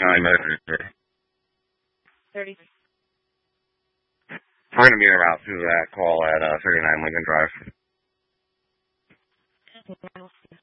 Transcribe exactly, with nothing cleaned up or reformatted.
time is it? thirty. We're going to meet her out to that call at uh, thirty-nine Lincoln Drive. Okay, I will see you.